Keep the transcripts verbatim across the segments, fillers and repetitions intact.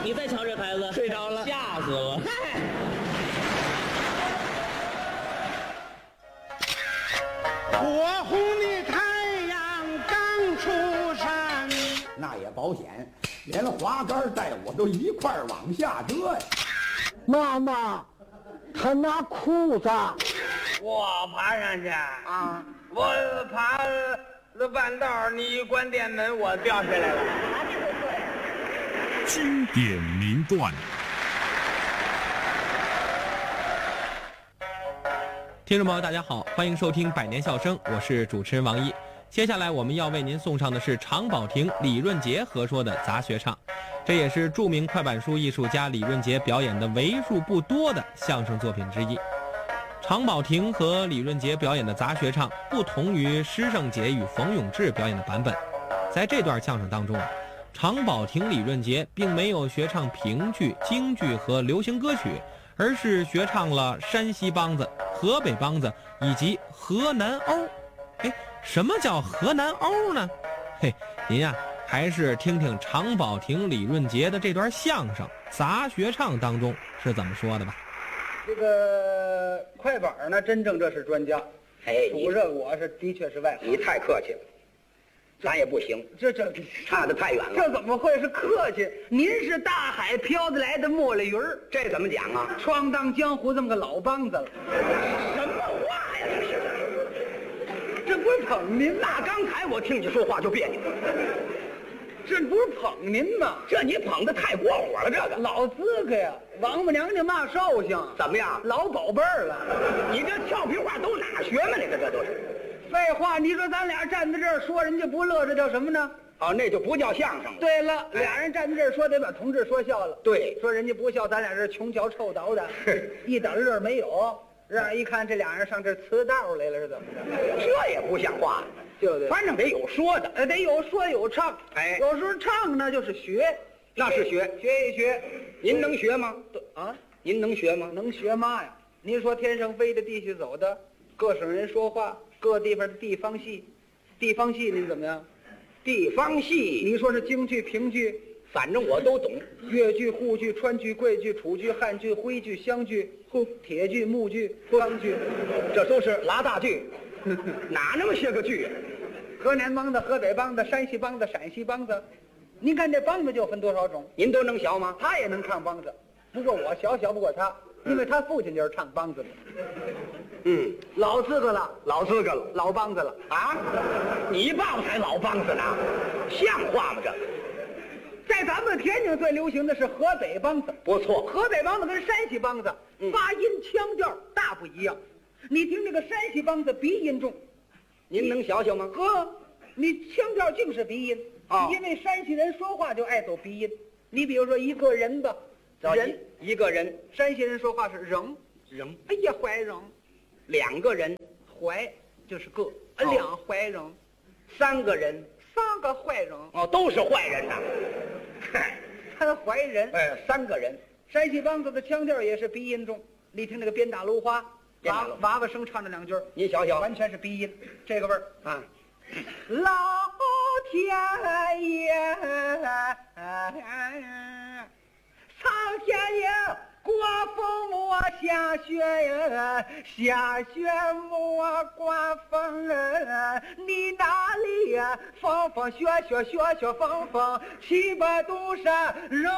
你再瞧这孩子， 睡着了， 吓死我！ 火红的太阳刚出山， 那也保险，连滑竿带我都一块儿往下折呀。 妈妈，他拿裤子。 我爬上去啊！我爬了半道，你一关电门，我掉下来了。 经典名段。 听众朋友大家好，欢迎收听百年笑声，我是主持人王一。接下来我们要为您送上的是常宝霆、李润杰合说的杂学唱，这也是著名快板书艺术家李润杰表演的为数不多的相声作品之一。常宝霆和李润杰表演的杂学唱不同于施圣杰与冯永志表演的版本，在这段相声当中啊，常宝霆、李润杰并没有学唱评剧、京剧和流行歌曲，而是学唱了山西梆子、河北梆子以及河南欧。哎，什么叫河南欧呢？嘿，您呀、啊，还是听听常宝霆、李润杰的这段相声杂学唱当中是怎么说的吧。 这个快板呢，真正这是专家。 哎， 主这我是的确是外行。 你太客气了，咱也不行， 这这差得太远了。 这怎么会是客气？您是大海飘得来的茉莉云儿， 这怎么讲啊？ 闯荡江湖这么个老梆子了。 什么话呀？这是， 这不是捧您吗？ 那刚才我听你说话就别扭。 这不是捧您吗？ 这你捧得太过火了，这个老资格呀，王母娘娘骂寿星， 怎么样？ 老宝贝儿了。 你这俏皮话都哪学嘛？你这这都是废话。你说咱俩站在这儿说人家不乐，这叫什么呢？ 哦，那就不叫相声了。 对了， 哎俩人站在这儿说得把同志说笑了。 对， 说人家不笑，咱俩这穷脚臭倒的，一点乐没有。让人一看这俩人上这辞道来了是怎么着？ 这也不像话， 对对， 反正得有说的， 呃，得有说有唱。 哎， 有时候唱呢就是学， 那是学学一学。 您能学吗？ 啊， 您能学吗？ 能学嘛呀？您说天上飞的，地下走的，各省人说话，各地方的地方戏，地方戏您怎么样？ 地方戏， 你说是京剧、评剧， 反正我都懂。 越剧、沪剧、川剧、桂剧、楚剧、汉剧、徽剧、湘剧、呼铁剧、木剧、钢剧， 这都是拉大剧，哪那么些个剧啊？ 河南梆子、河北梆子、山西梆子、陕西梆子，您看这梆子就分多少种？ 您都能学吗？ 他也能唱梆子，不过我小小不过他，因为他父亲就是唱梆子的。 嗯， 老资格了， 老资格了， 老梆子了啊！你爸爸还老梆子呢，像话吗？这个， 在咱们天津最流行的是河北梆子， 不错。 河北梆子跟山西梆子、 嗯、 发音腔调大不一样。你听这个山西梆子鼻音重， 您能学学吗？ 呵，你腔调净是鼻音啊、哦， 因为山西人说话就爱走鼻音。你比如说一个人吧，人一个人， 山西人说话是扔扔， 哎呀怀扔。 两个人， 怀就是个， 哦、 两怀扔。 三个人， 三个坏人。 哦，都是坏人呐。 嗨，三坏人。 哎，三个人。 山西梆子的腔调也是鼻音重。你听那个鞭打芦花，娃娃娃声唱这两句， 你瞧瞧， 完全是鼻音，这个味儿啊。 老天爷，苍天爷。刮风莫下雪呀，下雪莫刮风啊！你哪里呀？风风雪雪雪雪风风，七百度山肉。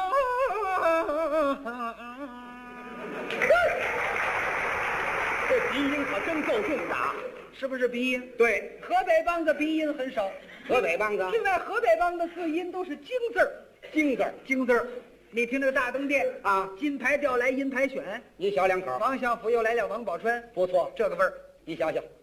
这鼻音可真够重的， 是不是鼻音？ 对， 河北梆子鼻音很少。 河北梆子， 另外河北梆子字音都是京字儿， 京字儿， 京字儿。你听这个大灯殿啊， 金牌调来银牌选， 您小两口。 王相府又来了王宝钏， 不错， 这个味儿， 你想想。